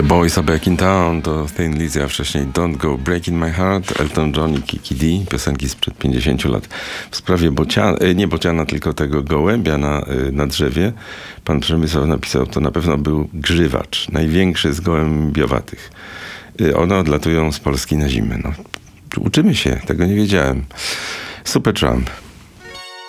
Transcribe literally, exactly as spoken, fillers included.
Boys Are Back in Town to Thin Lizzy, a wcześniej Don't Go Breaking My Heart, Elton John i Kiki D, piosenki sprzed pięćdziesięciu lat. W sprawie bociana, nie bociana, tylko tego gołębia na, na drzewie, pan Przemysław napisał, to na pewno był grzywacz, największy z gołębiowatych. One odlatują z Polski na zimę. No, uczymy się, tego nie wiedziałem. Supertramp.